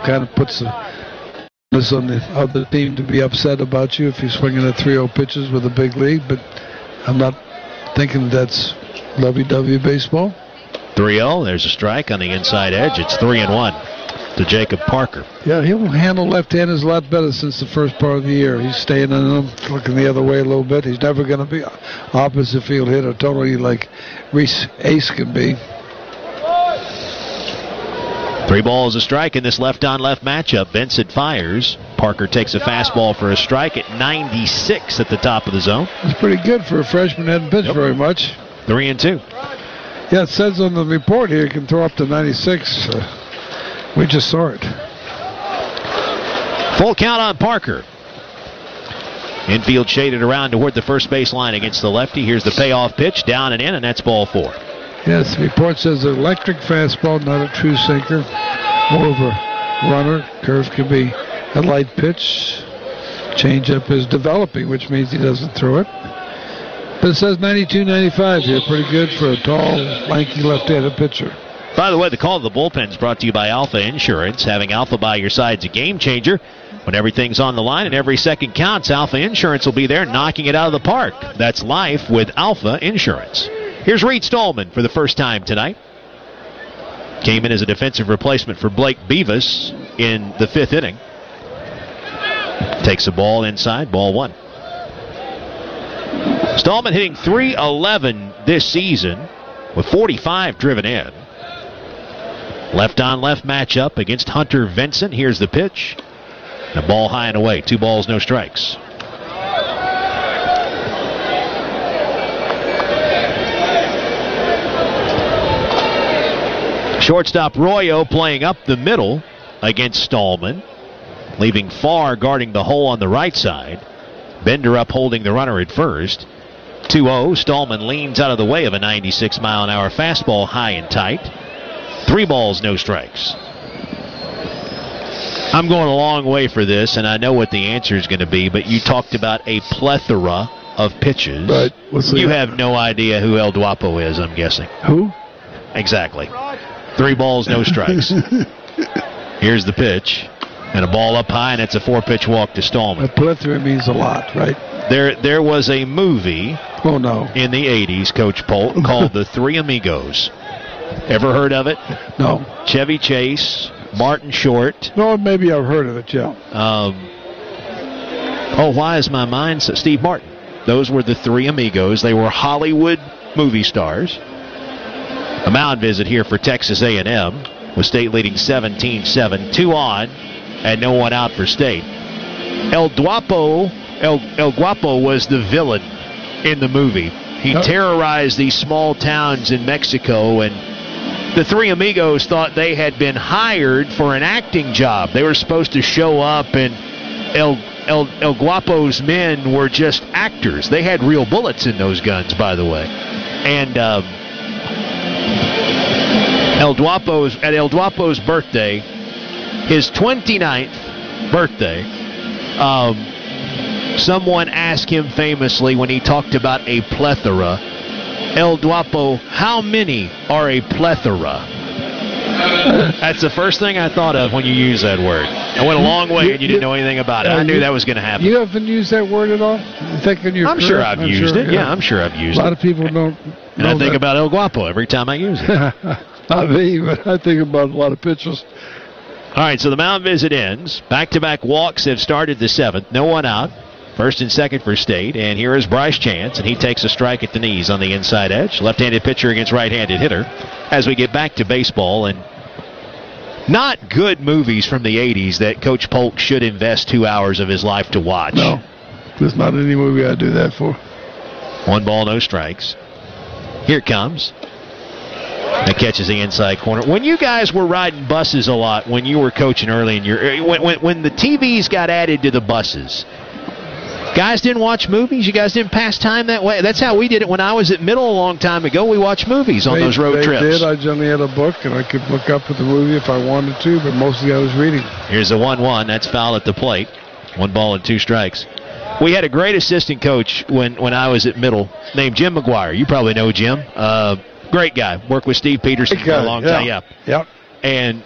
kind of puts this on the other team to be upset about you if you're swinging at 3-0 pitches with a big lead, but I'm not thinking that's lovey-dovey baseball. 3-0. There's a strike on the inside edge. It's 3-1 to Jacob Parker. Yeah, he'll handle left-handers a lot better since the first part of the year. He's staying in them, looking the other way a little bit. He's never going to be opposite field hitter totally like Reese Ace can be. 3 balls a strike in this left-on-left matchup. Vincent fires. Parker takes a fastball for a strike at 96 at the top of the zone. That's pretty good for a freshman. Hadn't pitched very much. 3-2. Yeah, it says on the report here he can throw up to 96. We just saw it. Full count on Parker. Infield shaded around toward the first base line against the lefty. Here's the payoff pitch, down and in, and that's ball 4. Yes, the report says electric fastball, not a true sinker. More of a runner. Curve can be a light pitch. Changeup is developing, which means he doesn't throw it. But it says 92-95 here. Pretty good for a tall, lanky left-handed pitcher. By the way, the call of the bullpen is brought to you by Alpha Insurance. Having Alpha by your side is a game changer. When everything's on the line and every second counts, Alpha Insurance will be there knocking it out of the park. That's life with Alpha Insurance. Here's Reed Stallman for the first time tonight. Came in as a defensive replacement for Blake Beavis in the 5th inning. Takes a ball inside, ball 1. Stallman hitting .311 this season with 45 driven in. Left-on-left matchup against Hunter Vincent. Here's the pitch. The ball high and away. 2 balls, no strikes. Shortstop Royo playing up the middle against Stallman, leaving Farr guarding the hole on the right side. Bender up holding the runner at first. 2-0. Stallman leans out of the way of a 96-mile-an-hour fastball high and tight. 3 balls, no strikes. I'm going a long way for this, and I know what the answer is going to be, but you talked about a plethora of pitches. Right. You have no idea who El Duapo is, I'm guessing. Who? Exactly. 3 balls, no strikes. Here's the pitch. And a ball up high, and it's a 4-pitch walk to Stallman. A plethora means a lot, right? There was a movie in the 80s, Coach Polk, called The Three Amigos. Ever heard of it? No. Chevy Chase, Martin Short. No, maybe I've heard of it, yeah. Why is my mind so... Steve Martin. Those were the Three Amigos. They were Hollywood movie stars. A mound visit here for Texas A&M with State leading 17-7. 2 on and no one out for State. El Guapo was the villain in the movie. He terrorized these small towns in Mexico, and the Three Amigos thought they had been hired for an acting job. They were supposed to show up, and El Guapo's men were just actors. They had real bullets in those guns, by the way. And at El Guapo's birthday, his 29th birthday, someone asked him famously when he talked about a plethora, El Guapo, how many are a plethora? That's the first thing I thought of when you use that word. I went a long way and you didn't know anything about it. I knew that was going to happen. You haven't used that word at all? I'm sure I've used it. Yeah, I'm sure I've used it. A lot of people don't and I think about El Guapo every time I use it. Not me, but I think about a lot of pitchers. All right, so the mound visit ends. Back-to-back walks have started the 7th. No one out. First and second for State. And here is Bryce Chance, and he takes a strike at the knees on the inside edge. Left-handed pitcher against right-handed hitter. As we get back to baseball, and not good movies from the 80s that Coach Polk should invest 2 hours of his life to watch. No, there's not any movie I'd do that for. 1 ball, no strikes. Here it comes. That catches the inside corner. When you guys were riding buses a lot, when you were coaching early in your, when the TVs got added to the buses, guys didn't watch movies. You guys didn't pass time that way. That's how we did it when I was at Middle a long time ago. We watched movies on those road trips. Did. I generally had a book, and I could look up at the movie if I wanted to, but mostly I was reading. Here's a 1-1. That's foul at the plate. 1 ball and 2 strikes. We had a great assistant coach when I was at Middle named Jim McGuire. You probably know Jim. Great guy. Worked with Steve Peterson for a long time. Yeah. And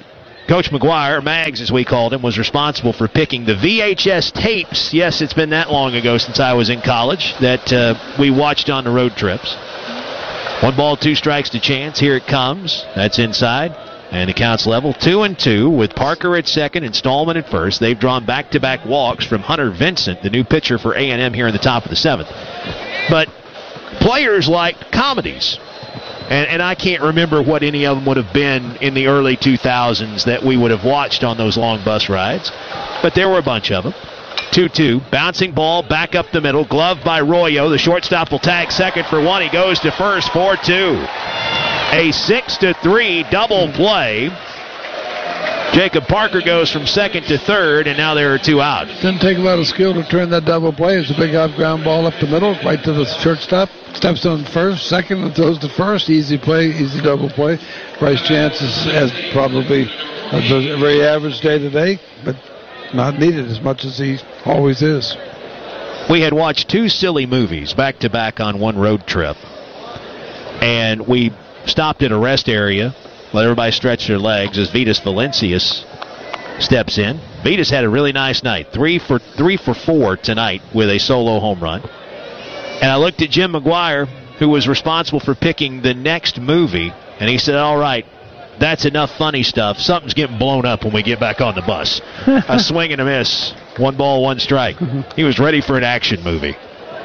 Coach McGuire, Mags as we called him, was responsible for picking the VHS tapes. Yes, it's been that long ago since I was in college that we watched on the road trips. 1 ball, 2 strikes to Chance. Here it comes. That's inside. And the count's level 2-2 with Parker at second and Stallman at first. They've drawn back-to-back walks from Hunter Vincent, the new pitcher for A&M here in the top of the 7th. But players liked comedies. And I can't remember what any of them would have been in the early 2000s that we would have watched on those long bus rides. But there were a bunch of them. 2-2. Bouncing ball back up the middle. Glove by Royo. The shortstop will tag second for 1. He goes to first. 4-2. A 6-3 double play. Jacob Parker goes from second to third, and now there are 2 out. Didn't take a lot of skill to turn that double play. It's a big off-ground ball up the middle, right to the shortstop. Steps on first, second, and throws to first. Easy play, easy double play. Bryce Chance has probably a very average day today, but not needed as much as he always is. We had watched 2 silly movies back-to-back on one road trip, and we stopped at a rest area, let everybody stretch their legs as Vitas Valencius steps in. Vitas had a really nice night, 3 for 4 tonight with a solo home run. And I looked at Jim McGuire, who was responsible for picking the next movie, and he said, all right, that's enough funny stuff. Something's getting blown up when we get back on the bus. A swing and a miss. 1 ball, 1 strike. He was ready for an action movie.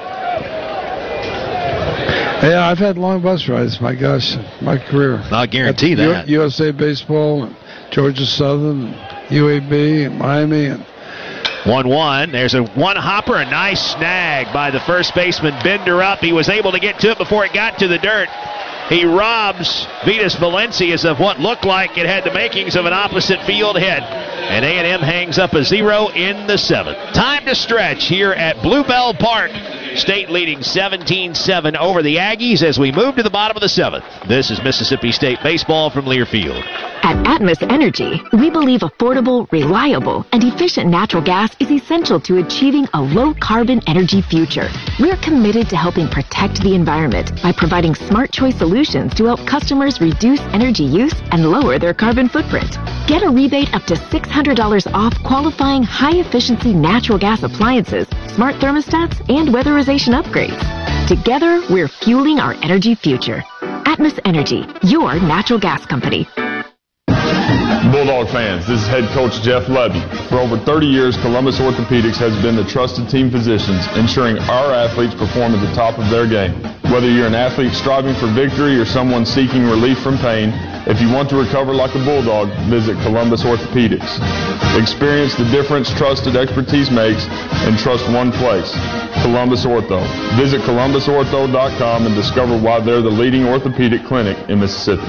Yeah, I've had long bus rides, my gosh, my career. I'll guarantee that. USA Baseball, and Georgia Southern, and UAB, and Miami. And 1-1. There's a one-hopper, a nice snag by the first baseman. Bender up. He was able to get to it before it got to the dirt. He robs Vitas Valencius of what looked like it had the makings of an opposite field hit. And A&M hangs up a 0 in the 7th. Time to stretch here at Bluebell Park. State leading 17-7 over the Aggies as we move to the bottom of the 7th. This is Mississippi State baseball from Learfield. At Atmos Energy, we believe affordable, reliable, and efficient natural gas is essential to achieving a low-carbon energy future. We're committed to helping protect the environment by providing smart choice solutions to help customers reduce energy use and lower their carbon footprint. Get a rebate up to $600 off qualifying high-efficiency natural gas appliances, smart thermostats, and weatherization upgrades. Together, we're fueling our energy future. Atmos Energy, your natural gas company. Bulldog fans, this is head coach Jeff Levy. For over 30 years, Columbus Orthopedics has been the trusted team physicians, ensuring our athletes perform at the top of their game. Whether you're an athlete striving for victory or someone seeking relief from pain, if you want to recover like a Bulldog, visit Columbus Orthopedics. Experience the difference trusted expertise makes and trust one place, Columbus Ortho. Visit columbusortho.com and discover why they're the leading orthopedic clinic in Mississippi.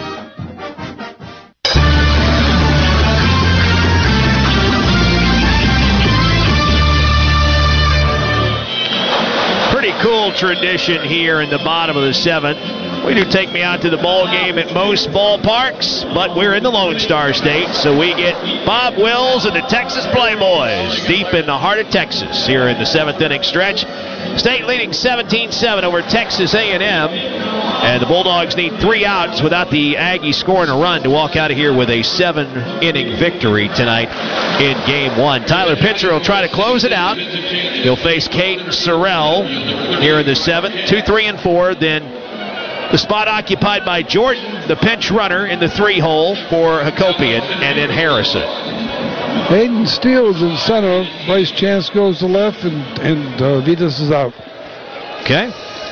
Cool tradition here in the bottom of the 7th. We do take me out to the ball game at most ballparks, but we're in the Lone Star State, so we get Bob Wills and the Texas Playboys deep in the heart of Texas here in the 7th inning stretch. State leading 17-7 over Texas A&M, and the Bulldogs need 3 outs without the Aggies scoring a run to walk out of here with a 7-inning victory tonight in Game 1. Tyler Pitzer will try to close it out. He'll face Caden Sorrell here in the 7th. 2, 3, and 4. Then the spot occupied by Jordan, the pinch runner in the 3-hole for Hakopian, and then Harrison. Hayden Steele's in center. Bryce Chance goes to left, and Vitas is out. Okay.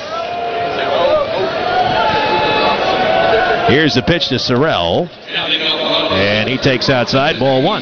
Here's the pitch to Sorrell, and he takes outside, ball 1.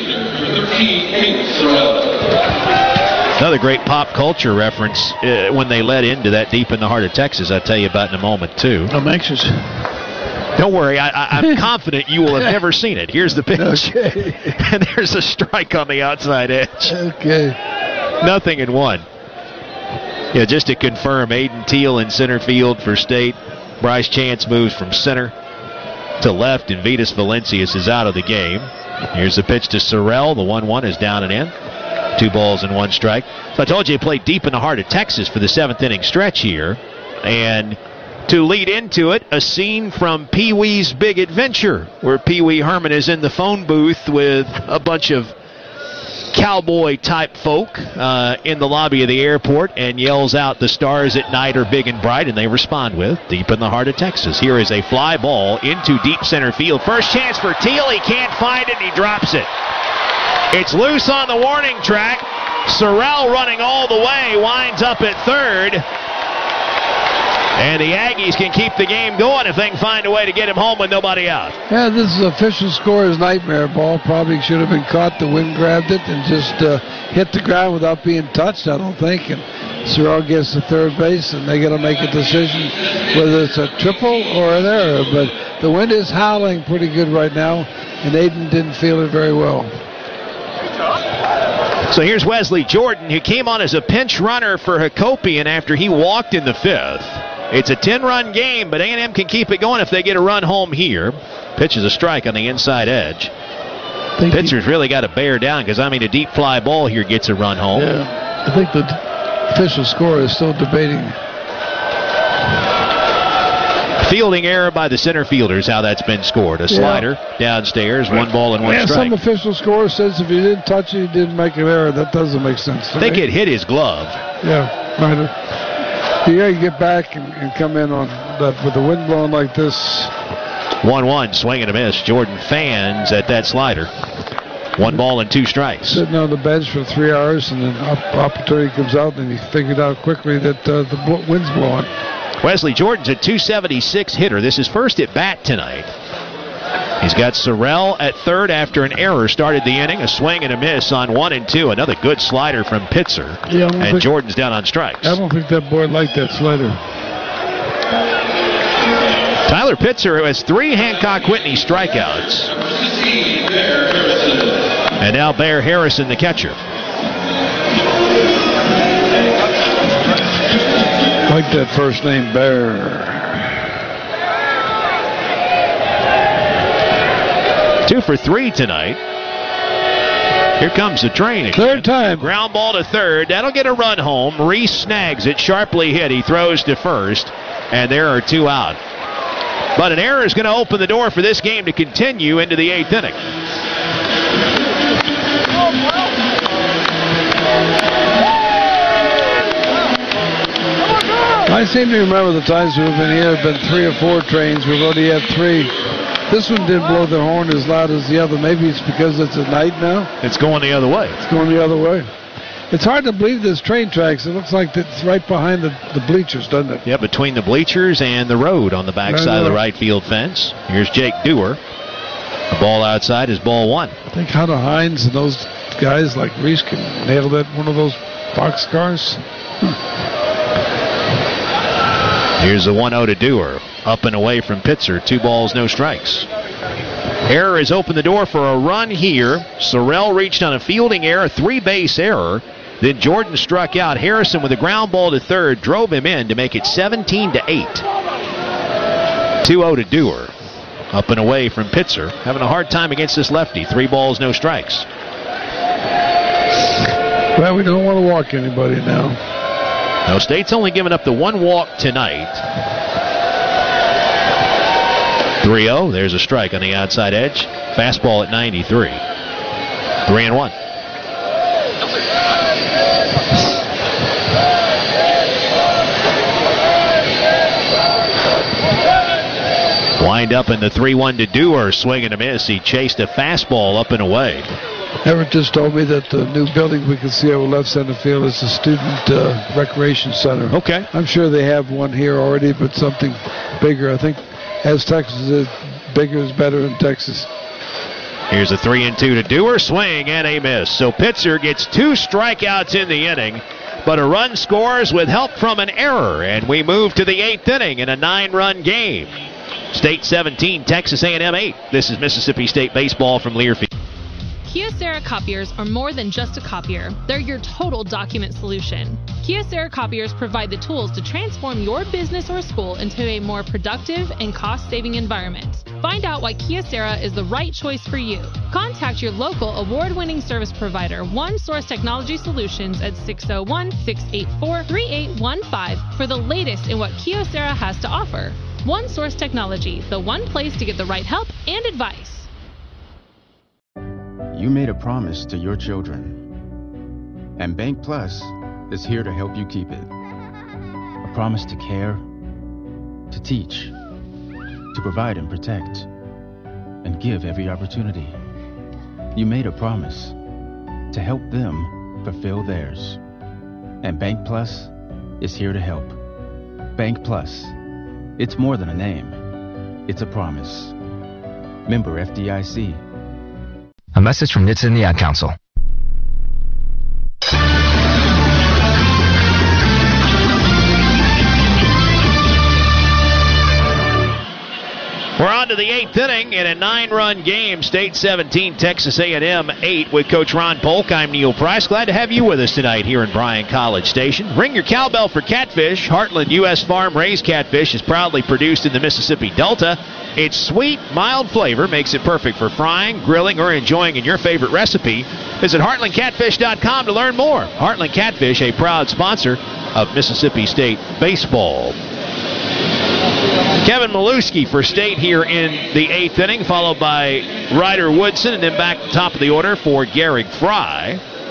Another great pop culture reference when they led into that deep in the heart of Texas. I'll tell you about in a moment, too. I'm anxious. Don't worry, I'm confident you will have never seen it. Here's the pitch. Okay. And there's a strike on the outside edge. Okay. 0-1. Yeah, just to confirm, Aiden Teal in center field for State. Bryce Chance moves from center to left, and Vitas Valencius is out of the game. Here's the pitch to Sorrell. The 1-1 is down and in. 2 balls and 1 strike. So I told you he played deep in the heart of Texas for the 7th inning stretch here. And To lead into it, a scene from Pee-wee's Big Adventure, where Pee-wee Herman is in the phone booth with a bunch of cowboy-type folk in the lobby of the airport and yells out, "The stars at night are big and bright," and they respond with "Deep in the Heart of Texas." Here is a fly ball into deep center field. First chance for Teal. He can't find it, and he drops it. It's loose on the warning track. Sorrell running all the way, winds up at third. And the Aggies can keep the game going if they can find a way to get him home with nobody out. Yeah, this is official scorer's nightmare. Ball probably should have been caught. The wind grabbed it and just hit the ground without being touched, I don't think. And Sorrell gets to third base, and they got to make a decision whether it's a triple or an error. But the wind is howling pretty good right now, and Aiden didn't feel it very well. So here's Wesley Jordan, who came on as a pinch runner for Hakopian after he walked in the fifth. It's a 10-run game, but A&M can keep it going if they get a run home here. Pitch is a strike on the inside edge. Pitcher's really got to bear down because, a deep fly ball here gets a run home. Yeah, I think the official scorer is still debating. Fielding error by the center fielders, how that's been scored. A slider downstairs, 1 ball and 1 strike. Some official scorer says if you didn't touch it, you didn't make an error. That doesn't make sense to me. I think it hit his glove. Yeah, right. You get back and come in on that with the wind blowing like this. 1-1, swing and a miss. Jordan fans at that slider. 1 ball and 2 strikes. Sitting on the bench for 3 hours, and then opportunity comes out, and he figured out quickly that the wind's blowing. Wesley Jordan's a .276 hitter. This is first at bat tonight. He's got Sorrell at third after an error started the inning. A swing and a miss on 1 and 2. Another good slider from Pitzer. Yeah, and Jordan's down on strikes. I don't think that boy liked that slider. Tyler Pitzer, who has 3 Hancock Whitney strikeouts. And now Bear Harrison, the catcher. I like that first name, Bear. 2 for 3 tonight. Here comes the train again. Third time. Ground ball to third. That'll get a run home. Reese snags it. Sharply hit. He throws to first. And there are 2 out. But an error is going to open the door for this game to continue into the 8th inning. I seem to remember the times we've been here, have been 3 or 4 trains. We've already had 3. This one didn't blow the horn as loud as the other. Maybe it's because it's at night now. It's going the other way. It's going the other way. It's hard to believe there's train tracks. It looks like it's right behind the bleachers, doesn't it? Yeah, between the bleachers and the road on the backside of the right field fence. Here's Jake Dewar. The ball outside is ball 1. I think Hunter Hines and those guys like Reese can nail that one of those boxcars. Here's the 1-0 to Dewar. Up and away from Pitzer. 2 balls, no strikes. Error has opened the door for a run here. Sorrell reached on a fielding error, 3-base error. Then Jordan struck out. Harrison with a ground ball to third drove him in to make it 17-8. 2-0 to Dewar. Up and away from Pitzer. Having a hard time against this lefty. 3 balls, no strikes. Well, we don't want to walk anybody now. No, State's only given up the 1 walk tonight. 3-0. There's a strike on the outside edge. Fastball at 93. 3-1. Wind up in the 3-1 to Dewar. Swing and a miss. He chased a fastball up and away. Everett just told me that the new building we can see over left center field is a student recreation center. Okay. I'm sure they have one here already, but something bigger. I think as Texas is, bigger is better in Texas. Here's a 3-2 to Dewar. Swing and a miss. So Pitzer gets 2 strikeouts in the inning, but a run scores with help from an error. And we move to the 8th inning in a 9-run game. State 17, Texas A&M 8. This is Mississippi State baseball from Learfield. Kyocera copiers are more than just a copier. They're your total document solution. Kyocera copiers provide the tools to transform your business or school into a more productive and cost-saving environment. Find out why Kyocera is the right choice for you. Contact your local award-winning service provider, One Source Technology Solutions, at 601-684-3815 for the latest in what Kyocera has to offer. One Source Technology, the one place to get the right help and advice. You made a promise to your children, and Bank Plus is here to help you keep it. A promise to care, to teach, to provide and protect, and give every opportunity. You made a promise to help them fulfill theirs, and Bank Plus is here to help. Bank Plus, it's more than a name, it's a promise. Member FDIC. A message from NHTSA and the Ad Council. We're on to the 8th inning in a 9-run game. State 17, Texas A&M 8 with Coach Ron Polk. I'm Neil Price. Glad to have you with us tonight here in Bryan College Station. Ring your cowbell for catfish. Heartland U.S. Farm raised catfish is proudly produced in the Mississippi Delta. Its sweet, mild flavor makes it perfect for frying, grilling, or enjoying in your favorite recipe. Visit heartlandcatfish.com to learn more. Heartland Catfish, a proud sponsor of Mississippi State baseball. Kevin Milewski for State here in the 8th inning, followed by Ryder Woodson, and then back to the top of the order for Garrick Fry.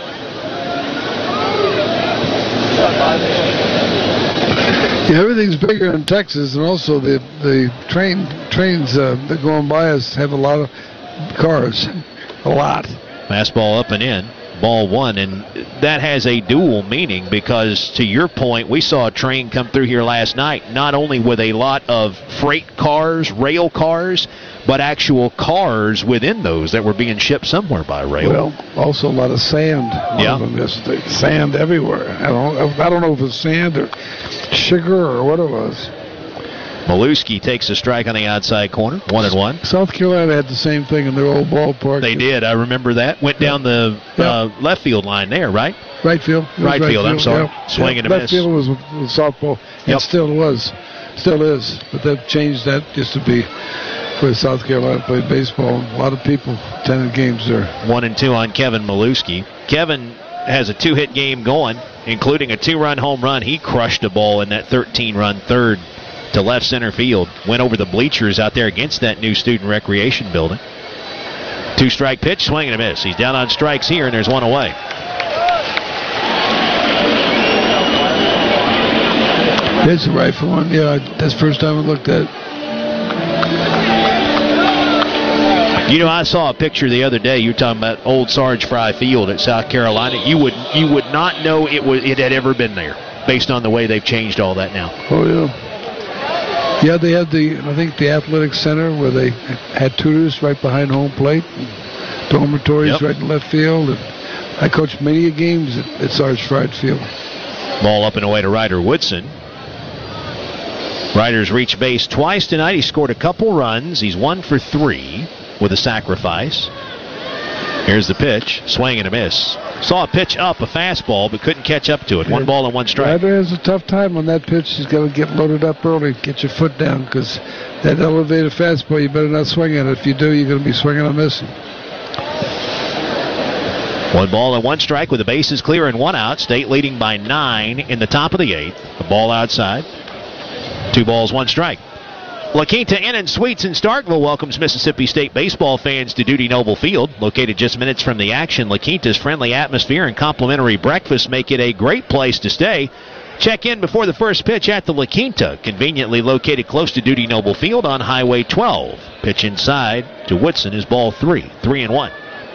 Yeah, everything's bigger in Texas, and also the trains that go on by us have a lot of cars. A lot. Fastball up and in. Ball one, and that has a dual meaning because, to your point, we saw a train come through here last night, not only with a lot of freight cars, rail cars, but actual cars within those that were being shipped somewhere by rail. Well, also a lot of sand. Yeah. Sand everywhere. I don't know if it's sand or sugar or what it was. Milewski takes a strike on the outside corner, 1-1. South Carolina had the same thing in their old ballpark. They did. I remember that. Went down the left field line there, right? Right field. Right field, I'm sorry. Swing and a left miss. Left field was with softball. It still is. But they've changed that just to be where South Carolina played baseball. A lot of people attended games there. 1-2 on Kevin Milewski. Kevin has a 2-hit game going, including a 2-run home run. He crushed a ball in that 13-run third to left center field. Went over the bleachers out there against that new student recreation building. 2-strike pitch, swing and a miss. He's down on strikes here, and there's one away. It's the rifle one. Yeah, that's the first time I looked at it. You know, I saw a picture the other day. You were talking about old Sarge Fry Field at South Carolina. You would not know it had ever been there, based on the way they've changed all that now. Oh yeah. Yeah, they had the athletic center where they had tutors right behind home plate, dormitories right in left field. And I coached many games at Sarge Fry Field. Ball up and away to Ryder Woodson. Ryder's reached base twice tonight. He scored a couple runs. He's 1 for 3 with a sacrifice. Here's the pitch. Swing and a miss. Saw a pitch up, a fastball, but couldn't catch up to it. 1 ball and 1 strike. Ryder has a tough time on that pitch. He's got to get loaded up early, get your foot down, because that elevated fastball, you better not swing at it. If you do, you're going to be swinging and missing. 1 ball and 1 strike with the bases clear and 1 out. State leading by 9 in the top of the 8th. The ball outside. 2 balls, 1 strike. La Quinta Inn and Suites in Starkville welcomes Mississippi State baseball fans to Dudy Noble Field. Located just minutes from the action, La Quinta's friendly atmosphere and complimentary breakfast make it a great place to stay. Check in before the first pitch at the La Quinta, conveniently located close to Dudy Noble Field on Highway 12. Pitch inside to Woodson is ball 3, 3-1.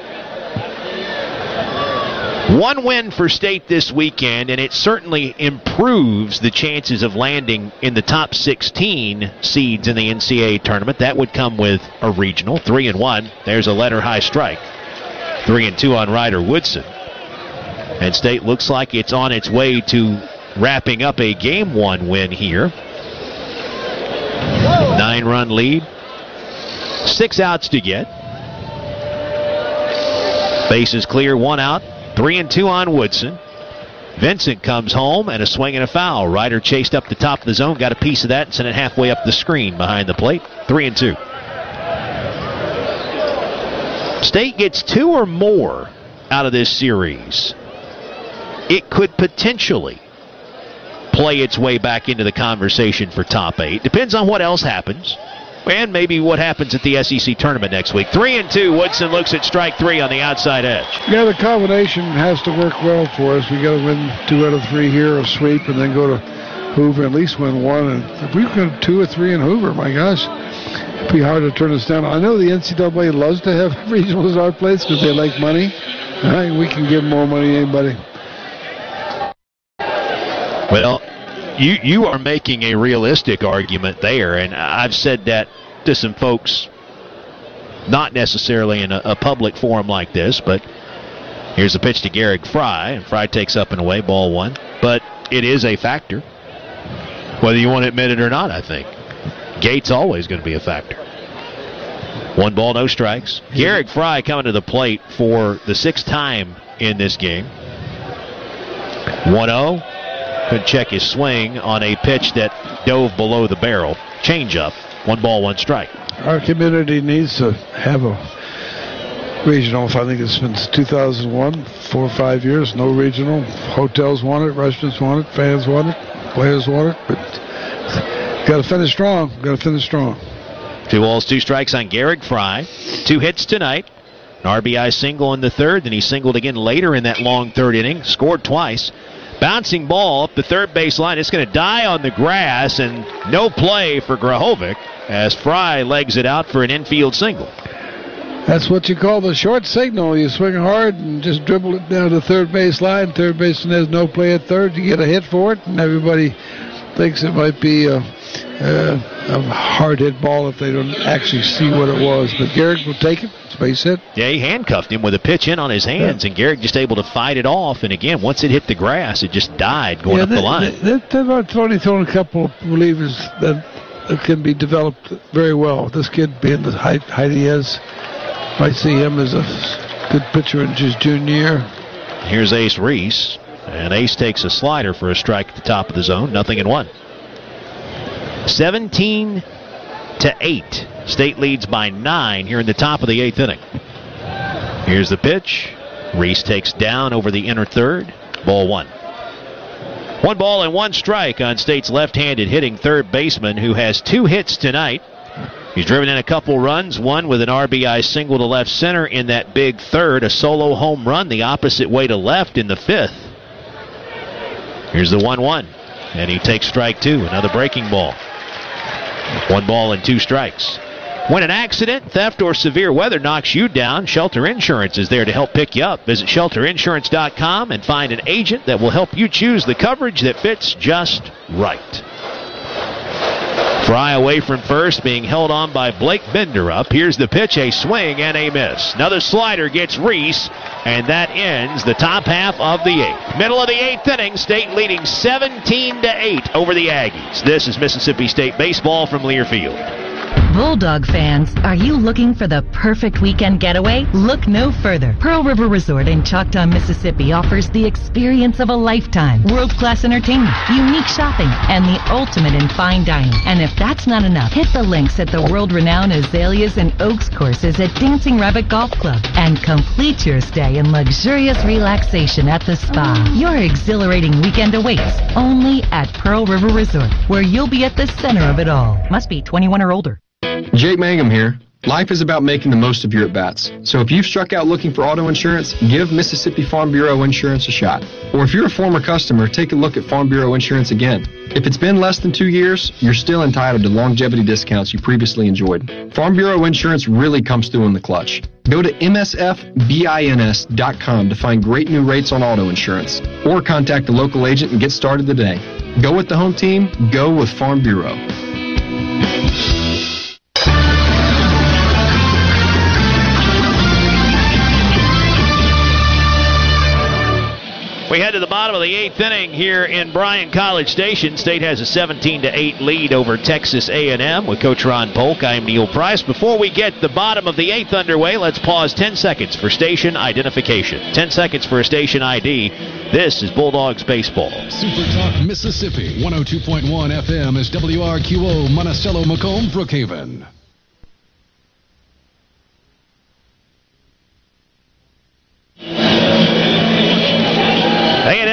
1 win for State this weekend, and it certainly improves the chances of landing in the top 16 seeds in the NCAA tournament. That would come with a regional. 3-1. There's a letter high strike. 3-2 on Ryder Woodson. And State looks like it's on its way to wrapping up a Game 1 win here. 9-run lead. 6 outs to get. Bases clear, 1 out. 3-2 on Woodson. Vincent comes home and a swing and a foul. Ryder chased up the top of the zone, got a piece of that and sent it halfway up the screen behind the plate. 3-2. State gets 2 or more out of this series, it could potentially play its way back into the conversation for top 8. Depends on what else happens, and maybe what happens at the SEC tournament next week. 3-2, Woodson looks at strike 3 on the outside edge. Yeah, the combination has to work well for us. We got to win 2 out of 3 here, a sweep, and then go to Hoover, at least win 1. And if we could 2 or 3 in Hoover, my gosh, it'd be hard to turn us down. I know the NCAA loves to have regionals our place because they like money. We can give more money than anybody. Well, you are making a realistic argument there, and I've said that to some folks, not necessarily in a public forum like this, but here's a pitch to Garrick Fry, and Fry takes up and away, ball 1. But it is a factor, whether you want to admit it or not, I think. Gate's always going to be a factor. 1 ball, no strikes. Garrick Fry coming to the plate for the 6th time in this game. 1-0. Could check his swing on a pitch that dove below the barrel. Changeup. 1 ball, 1 strike. Our community needs to have a regional. I think it's been 2001, 4 or 5 years, no regional. Hotels want it, restaurants want it, fans want it, players want it. But got to finish strong. 2 balls, 2 strikes on Garrick Fry. 2 hits tonight. An RBI single in the 3rd. Then he singled again later in that long 3rd inning. Scored twice. Bouncing ball up the 3rd base line. It's going to die on the grass, and no play for Grahovic as Fry legs it out for an infield single. That's what you call the short signal. You swing hard and just dribble it down the 3rd base line. 3rd baseman has no play at 3rd. You get a hit for it, and everybody thinks it might be a hard hit ball if they don't actually see what it was. But Garrick will take it. It's base hit. Yeah, he handcuffed him with a pitch in on his hands, and Garrick just able to fight it off. And again, once it hit the grass, it just died going up the line. They've only thrown a couple of relievers that can be developed very well. This kid being the height he has, might see him as a good pitcher in his junior year. Here's Ace Reese, and Ace takes a slider for a strike at the top of the zone. 0-1. 17-8. State leads by 9 here in the top of the 8th inning. Here's the pitch. Reese takes down over the inner 3rd. Ball 1. 1 ball and 1 strike on State's left-handed hitting 3rd baseman, who has 2 hits tonight. He's driven in a couple runs, one with an RBI single to left center in that big 3rd, a solo home run the opposite way to left in the 5th. Here's the 1-1, and he takes strike 2, another breaking ball. 1 ball and 2 strikes. When an accident, theft, or severe weather knocks you down, Shelter Insurance is there to help pick you up. Visit shelterinsurance.com and find an agent that will help you choose the coverage that fits just right. Fry away from first, being held on by Blake Bender up. Here's the pitch, a swing and a miss. Another slider gets Reese, and that ends the top half of the 8th. Middle of the 8th inning, State leading 17-8 over the Aggies. This is Mississippi State baseball from Learfield. Bulldog fans, are you looking for the perfect weekend getaway? Look no further. Pearl River Resort in Choctaw, Mississippi offers the experience of a lifetime. World-class entertainment, unique shopping, and the ultimate in fine dining. And if that's not enough, hit the links at the world-renowned Azaleas and Oaks courses at Dancing Rabbit Golf Club and complete your stay in luxurious relaxation at the spa. Your exhilarating weekend awaits only at Pearl River Resort, where you'll be at the center of it all. Must be 21 or older. Jake Mangum here. Life is about making the most of your at-bats. So if you've struck out looking for auto insurance, give Mississippi Farm Bureau Insurance a shot. Or if you're a former customer, take a look at Farm Bureau Insurance again. If it's been less than 2 years, you're still entitled to longevity discounts you previously enjoyed. Farm Bureau Insurance really comes through in the clutch. Go to msfbins.com to find great new rates on auto insurance. Or contact a local agent and get started today. Go with the home team. Go with Farm Bureau. We head to the bottom of the 8th inning here in Bryan College Station. State has a 17-8 lead over Texas A&M with Coach Ron Polk. I'm Neil Price. Before we get the bottom of the 8th underway, let's pause 10 seconds for station identification. 10 seconds for a station ID. This is Bulldogs Baseball. Super Talk Mississippi, 102.1 FM is WRQO, Monticello, Macomb, Brookhaven.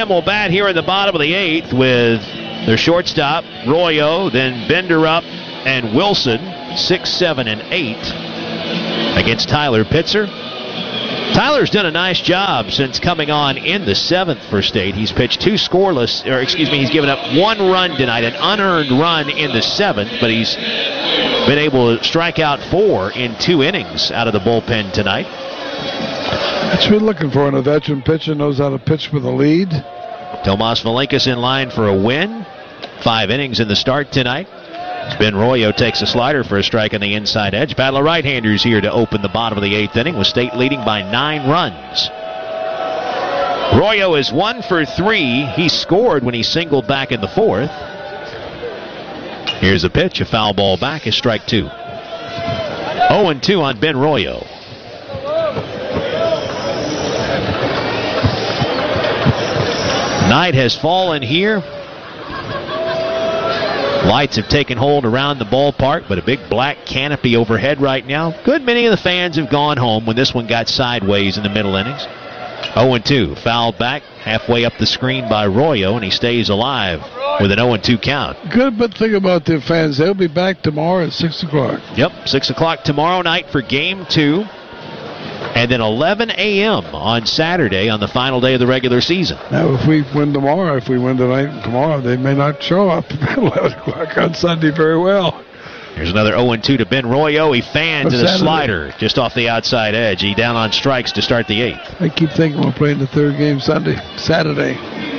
A&M will bat here in the bottom of the 8th with their shortstop, Royo, then Benderup and Wilson, 6, 7, and 8 against Tyler Pitzer. Tyler's done a nice job since coming on in the 7th for State. He's pitched he's given up 1 run tonight, an unearned run in the 7th, but he's been able to strike out 4 in 2 innings out of the bullpen tonight. That's what we're looking for in a veteran pitcher, knows how to pitch with a lead. Tomas Valenkas in line for a win. 5 innings in the start tonight. Ben Royo takes a slider for a strike on the inside edge. Battle of right-handers here to open the bottom of the 8th inning with State leading by 9 runs. Royo is 1 for 3. He scored when he singled back in the 4th. Here's a pitch, a foul ball back is strike 2. 0-2 on Ben Royo. Night has fallen here. Lights have taken hold around the ballpark, but a big black canopy overhead right now. Good many of the fans have gone home when this one got sideways in the middle innings. 0-2, fouled back halfway up the screen by Royo, and he stays alive with an 0-2 count. Good, but think about the fans. They'll be back tomorrow at 6 o'clock. Yep, 6 o'clock tomorrow night for Game 2. And then 11 a.m. on Saturday on the final day of the regular season. Now, if we win tomorrow, if we win tonight and tomorrow, they may not show up at 11 o'clock on Sunday very well. Here's another 0-2 to Ben Royo. He fans in a slider just off the outside edge. He down on strikes to start the 8th. I keep thinking we're playing the 3rd game Saturday.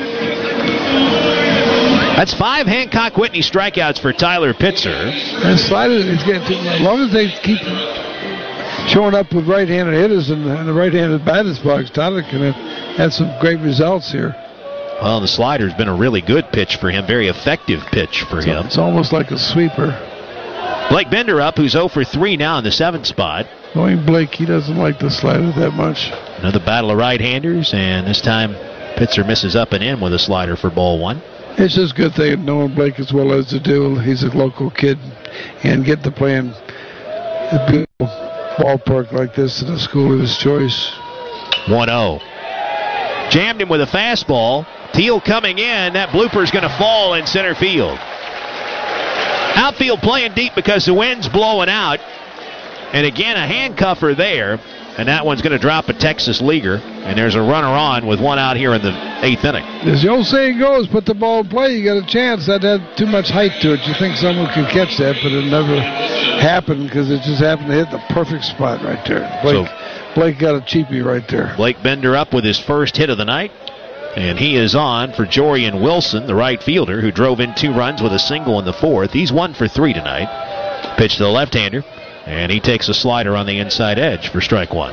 That's 5 Hancock Whitney strikeouts for Tyler Pitzer. And sliders, as long as they keep showing up with right-handed hitters in the right-handed batter's box, Tyler can have some great results here. Well, the slider's been a really good pitch for him, very effective pitch for him. It's almost like a sweeper. Blake Benderup, who's 0 for 3 now in the 7th spot. Knowing Blake, he doesn't like the slider that much. Another battle of right-handers, and this time Pitzer misses up and in with a slider for ball 1. It's just a good thing knowing Blake as well as to do. He's a local kid, and get to play in a beautiful ballpark like this in a school of his choice. 1-0. Jammed him with a fastball. Teal coming in. That blooper's going to fall in center field. Outfield playing deep because the wind's blowing out. And again, a handcuffer there. And that one's going to drop a Texas leaguer. And there's a runner on with 1 out here in the 8th inning. As the old saying goes, put the ball in play, you got a chance. That had too much height to it. You think someone could catch that, but it never happened because it just happened to hit the perfect spot right there. Blake got a cheapie right there. Blake Benderup with his first hit of the night. And he is on for Jorian Wilson, the right fielder, who drove in 2 runs with a single in the 4th. He's 1 for 3 tonight. Pitch to the left-hander. And he takes a slider on the inside edge for strike 1.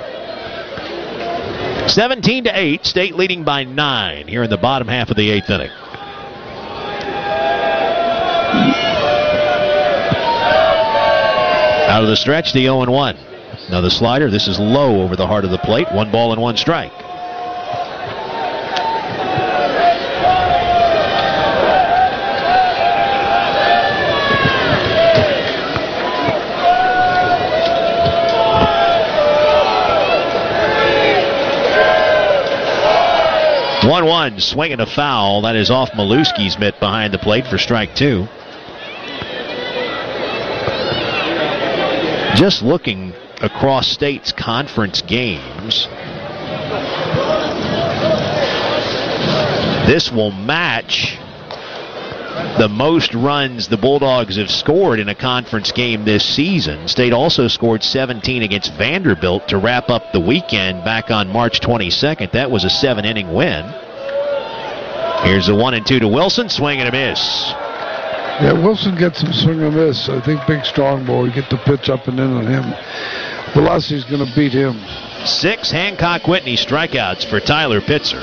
17-8, State leading by 9 here in the bottom half of the 8th inning. Out of the stretch, the 0-1. Now the slider, this is low over the heart of the plate. 1 ball and 1 strike. One, swinging a foul. That is off Maluski's mitt behind the plate for strike 2. Just looking across State's conference games, this will match the most runs the Bulldogs have scored in a conference game this season. State also scored 17 against Vanderbilt to wrap up the weekend back on March 22nd. That was a 7-inning win. Here's the 1-2 to Wilson. Swing and a miss. Yeah, Wilson gets some swing and miss. I think big strong boy. Get the pitch up and in on him. Velocity's going to beat him. 6 Hancock Whitney strikeouts for Tyler Pitzer.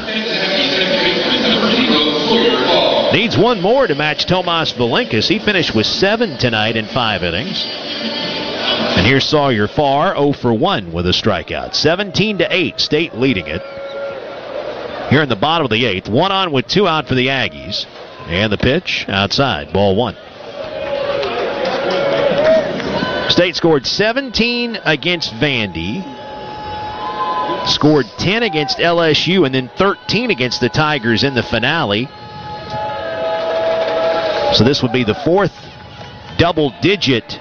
Needs 1 more to match Tomas Valenkas. He finished with 7 tonight in 5 innings. And here's Sawyer Farr, 0 for 1 with a strikeout. 17-8, State leading it. Here in the bottom of the 8th, 1 on with 2 out for the Aggies. And the pitch outside, ball 1. State scored 17 against Vandy. Scored 10 against LSU and then 13 against the Tigers in the finale. So this would be the fourth double-digit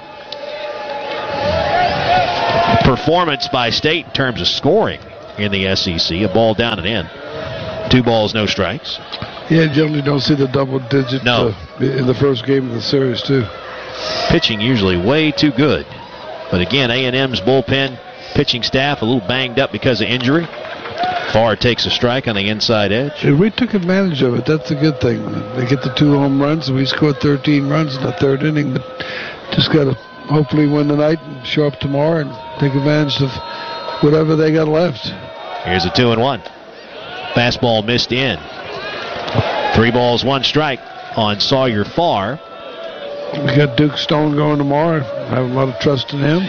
performance by State in terms of scoring in the SEC. A ball down and in. 2 balls, no strikes. Yeah, generally don't see the double-digit in the first game of the series, too. Pitching usually way too good. But again, A&M's bullpen pitching staff a little banged up because of injury. Farr takes a strike on the inside edge. And we took advantage of it. That's a good thing. They get the 2 home runs, and we scored 13 runs in the third inning. But just got to hopefully win tonight and show up tomorrow and take advantage of whatever they got left. Here's a 2-1. Fastball missed in. 3 balls, 1 strike on Sawyer Farr. We got Duke Stone going tomorrow. I have a lot of trust in him.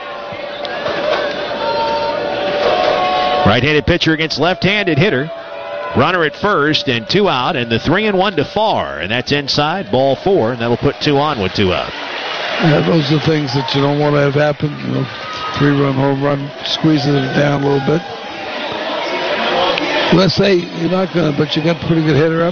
Right-handed pitcher against left-handed hitter. Runner at first and 2 out, and the 3-1 to Farr, and that's inside, ball 4, and that'll put 2 on with 2 out. Yeah, those are things that you don't want to have happen. 3-run home run squeezes it down a little bit. Let's say you're not going to, but you got a pretty good hitter up.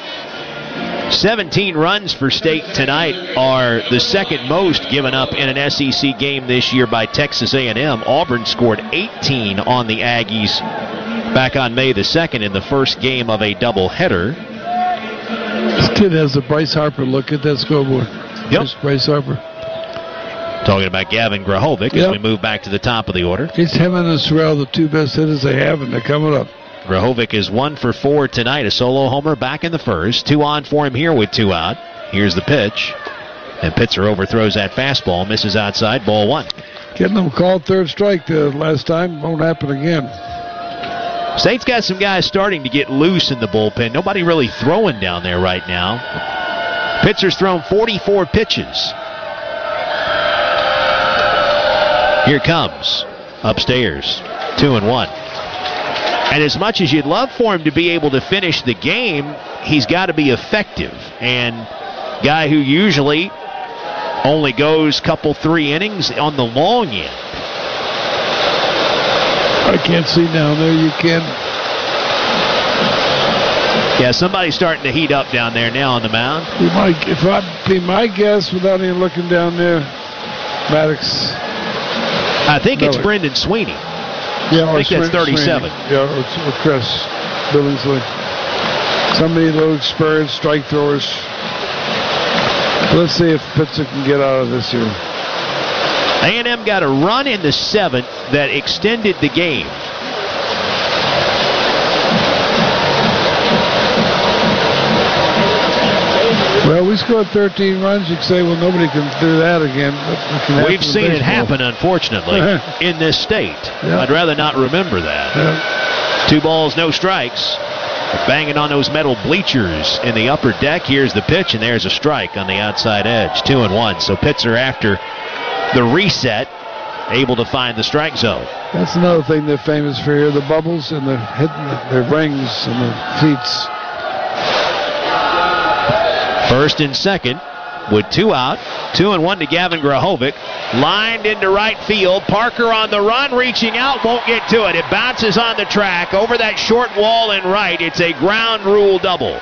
17 runs for State tonight are the second most given up in an SEC game this year by Texas A&M. Auburn scored 18 on the Aggies back on May the 2nd in the first game of a doubleheader. This kid has a Bryce Harper look at that scoreboard. Yep. Bryce Harper. Talking about Gavin Grahovic as we move back to the top of the order. It's him and Sorrell, the 2 best hitters they have, and they're coming up. Grahovic is 1 for 4 tonight. A solo homer back in the first. 2 on for him here with 2 out. Here's the pitch. And Pitzer overthrows that fastball. Misses outside. Ball 1. Getting them called 3rd strike the last time. Won't happen again. State's got some guys starting to get loose in the bullpen. Nobody really throwing down there right now. Pitzer's thrown 44 pitches. Here comes. Upstairs. 2-1. And as much as you'd love for him to be able to finish the game, he's got to be effective. And guy who usually only goes couple 3 innings on the long end. I can't see down there. You can. Yeah, somebody's starting to heat up down there now on the mound. If I'd be my guess, without even looking down there, Maddox. I think it's Brendan Sweeney. Yeah, I think that's 37. Sweeney. Yeah, or Chris Billingsley. Somebody a little experienced strike throwers. Let's see if Pitzer can get out of this here. A&M got a run in the 7th that extended the game. Well, we scored 13 runs. You could say, well, nobody can do that again. We've seen it happen, unfortunately, in this state. Yeah. I'd rather not remember that. Yeah. 2 balls, no strikes. Banging on those metal bleachers in the upper deck. Here's the pitch, and there's a strike on the outside edge. 2-1. So Pitzer, after the reset, able to find the strike zone. That's another thing they're famous for here, the bubbles and the hitting their rings and the cleats. First and second with 2 out. 2-1 to Gavin Grahovic. Lined into right field. Parker on the run, reaching out, won't get to it. It bounces on the track over that short wall and right. It's a ground rule double.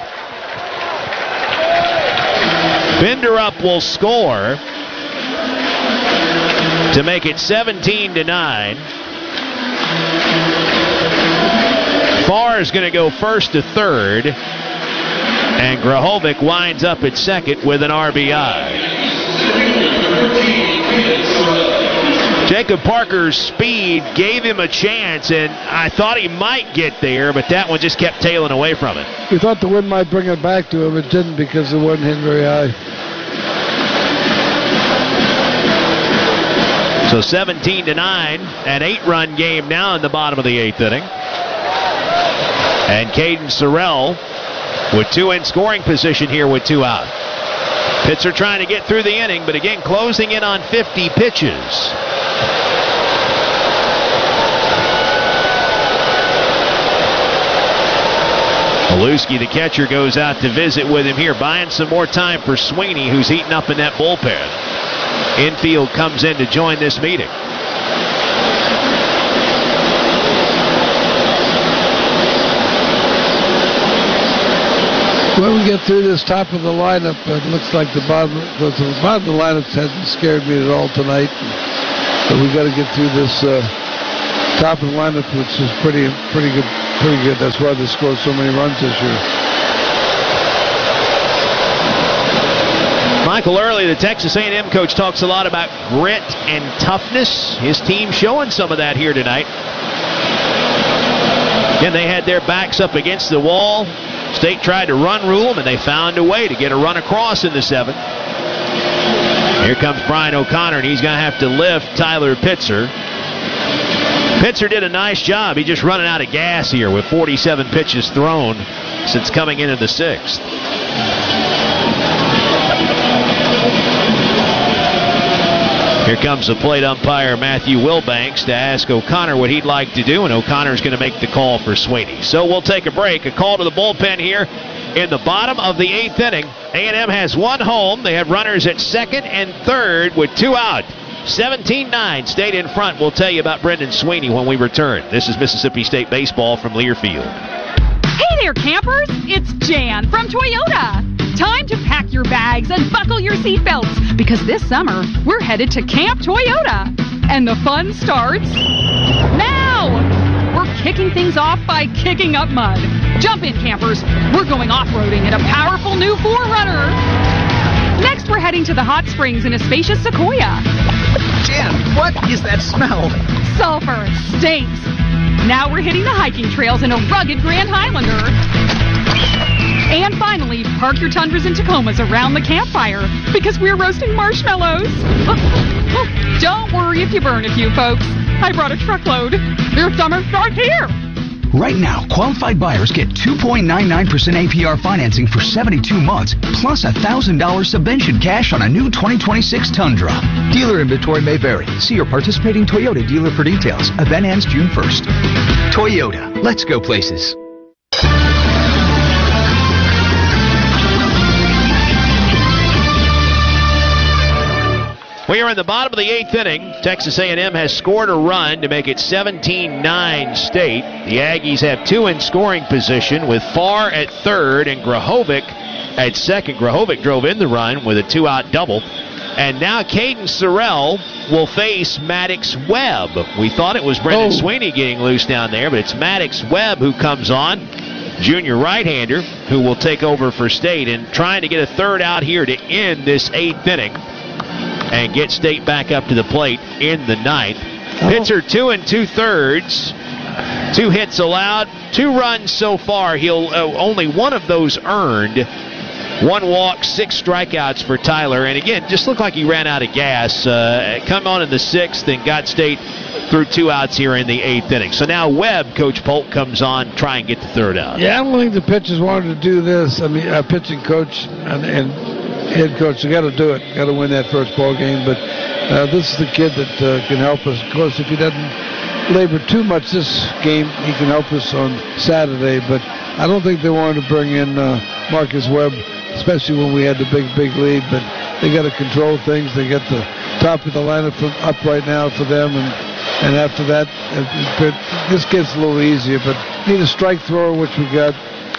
Binderup will score to make it 17-9. Farr is going to go first to third, and Grahovic winds up at second with an RBI. Jacob Parker's speed gave him a chance, and I thought he might get there, but that one just kept tailing away from it. We thought the wind might bring it back to him. It didn't because it wasn't hitting very high. So 17-9, an 8-run game now in the bottom of the 8th inning. And Caden Sorrell with 2 in scoring position here with 2 out. Pitzer trying to get through the inning, but again closing in on 50 pitches. Maluski, the catcher, goes out to visit with him here, buying some more time for Sweeney, who's heating up in that bullpen. Infield comes in to join this meeting. when we get through this top of the lineup, it looks like the bottom of the lineup hasn't scared me at all tonight. But we got to get through this top of the lineup, which is pretty good. That's why they scored so many runs this year. Michael Early, the Texas A&M coach, talks a lot about grit and toughness. His team showing some of that here tonight. Again, they had their backs up against the wall. State tried to run rule them, and they found a way to get a run across in the 7th. Here comes Brian O'Connor, and he's going to have to lift Tyler Pitzer. Pitzer did a nice job. He's just running out of gas here with 47 pitches thrown since coming into the 6th. Here comes the plate umpire, Matthew Wilbanks, to ask O'Connor what he'd like to do, and O'Connor's going to make the call for Sweeney. So we'll take a break. A call to the bullpen here in the bottom of the 8th inning. A&M has one home. They have runners at 2nd and 3rd with 2 out. 17-9, State in front. We'll tell you about Brendan Sweeney when we return. This is Mississippi State Baseball from Learfield. Hey there, campers. It's Jan from Toyota. Time to pack your bags and buckle your seatbelts, because this summer we're headed to Camp Toyota. And the fun starts now. We're kicking things off by kicking up mud. Jump in, campers. We're going off-roading in a powerful new 4Runner. Next, we're heading to the hot springs in a spacious Sequoia. Jan, what is that smell? Sulfur. Stinks. Now we're hitting the hiking trails in a rugged Grand Highlander. And finally, park your Tundras and Tacomas around the campfire, because we're roasting marshmallows. Don't worry if you burn a few, folks. I brought a truckload. Your summer starts here. Right now, qualified buyers get 2.99% APR financing for 72 months, plus $1,000 subvention cash on a new 2026 Tundra. Dealer inventory may vary. See your participating Toyota dealer for details. Event ends June 1st. Toyota. Let's go places. We are in the bottom of the 8th inning. Texas A&M has scored a run to make it 17-9 State. The Aggies have 2 in scoring position with Farr at 3rd and Grahovic at 2nd. Grahovic drove in the run with a 2-out double. And now Caden Sorrell will face Maddox Webb. We thought it was Brendan Sweeney getting loose down there, but it's Maddox Webb who comes on, junior right-hander, who will take over for State and trying to get a 3rd out here to end this 8th inning and get State back up to the plate in the 9th. Pitzer 2 2/3, 2 hits allowed, 2 runs so far. He'll only 1 of those earned. 1 walk, 6 strikeouts for Tyler, and again, just looked like he ran out of gas. Come on in the 6th and got State through 2 outs here in the 8th inning. So now Webb, Coach Polk, comes on, try and get the 3rd out. Yeah, I don't think the pitchers wanted to do this. I mean, pitching coach and head coach, they got to do it. Got to win that first ball game. But this is the kid that can help us. Of course, if he doesn't labor too much this game, he can help us on Saturday. But I don't think they wanted to bring in Marcus Webb, especially when we had the big lead. But they got to control things. They got the top of the lineup up right now for them. And after that, this gets a little easier. But need a strike thrower, which we got.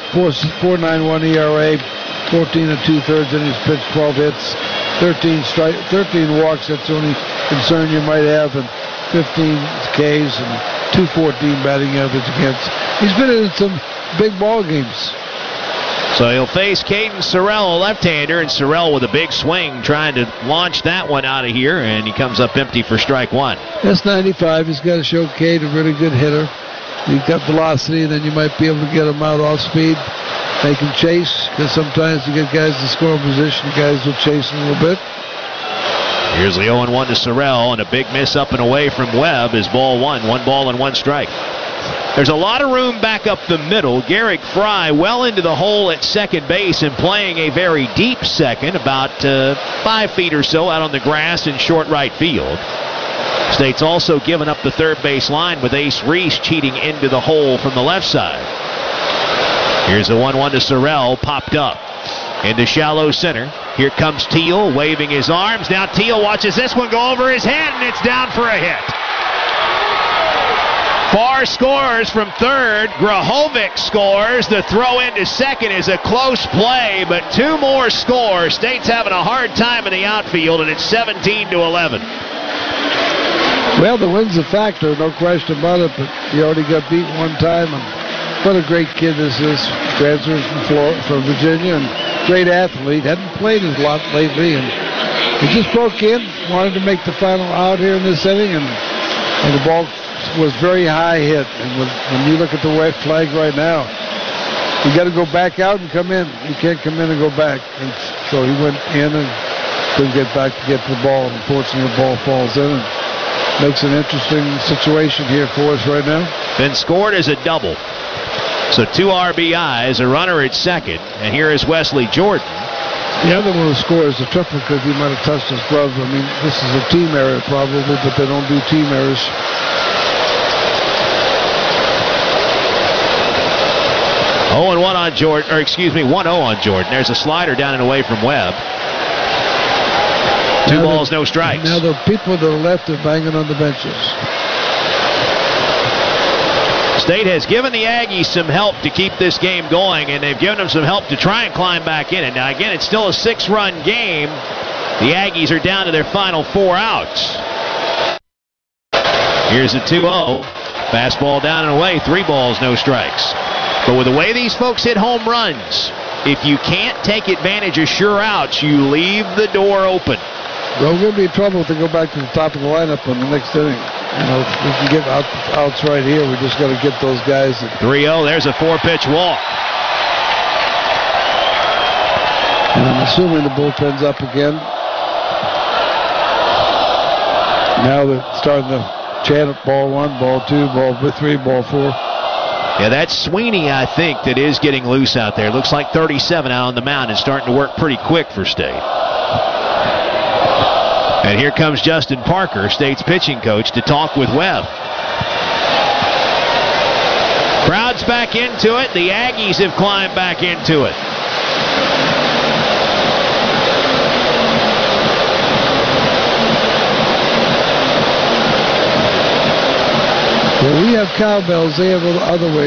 4.91 ERA. 14 2/3 innings pitched, 12 hits, 13 walks. That's the only concern you might have, and 15 Ks and 214 batting average against. He's been in some big ball games. So he'll face Caden Sorrell, a left-hander, and Sorrell with a big swing trying to launch that one out of here, and he comes up empty for strike 1. That's 95. He's got to show Cade a really good hitter. He's got velocity, and then you might be able to get him out off speed. They can chase, because sometimes you get guys in scoring position, guys will chase a little bit. Here's the 0-1 to Sorrell, and a big miss up and away from Webb is ball 1. 1 ball and 1 strike. There's a lot of room back up the middle. Garrick Fry well into the hole at second base and playing a very deep second, about 5 feet or so out on the grass in short right field. State's also given up the third base line with Ace Reese cheating into the hole from the left side. Here's a 1-1 to Sorrell, popped up into shallow center. Here comes Teal waving his arms. Now Teal watches this one go over his head, and it's down for a hit. Farr scores from third. Grahovic scores. The throw into second is a close play, but two more score. State's having a hard time in the outfield, and it's 17-11. Well, the win's a factor, no question about it, but he already got beat one time. And what a great kid this is. Transfers from Virginia, and great athlete. Hadn't played a lot lately, and he just broke in, wanted to make the final out here in this inning, and the ball was very high hit. And when you look at the white flag right now, you got to go back out and come in. You can't come in and go back. And so he went in and couldn't get back to get to the ball. Unfortunately, the ball falls in and makes an interesting situation here for us right now. Been scored as a double. So 2 RBIs, a runner at second, and here is Wesley Jordan. The other one who scores a triple because he might have touched his glove. I mean, this is a team error probably, but they don't do team errors. 1-0 on Jordan. There's a slider down and away from Webb. Two balls, no strikes. Now the people to the left are banging on the benches. State has given the Aggies some help to keep this game going, and they've given them some help to try and climb back in it. Now, again, it's still a 6-run game. The Aggies are down to their final 4 outs. Here's a 2-0. Fastball down and away. 3 balls, no strikes. But with the way these folks hit home runs, if you can't take advantage of sure outs, you leave the door open. Well, we're going to be in trouble if they go back to the top of the lineup in the next inning. You know, if we can get outs right here, we just got to get those guys. 3-0, there's a 4-pitch walk. And I'm assuming the bullpen's up again. Now they're starting to chant ball 1, ball 2, ball 3, ball 4. Yeah, that's Sweeney, I think, that is getting loose out there. Looks like 37 out on the mound and starting to work pretty quick for State. And here comes Justin Parker, State's pitching coach, to talk with Webb. Crowd's back into it. The Aggies have climbed back into it. Well, we have cowbells. They have other ways.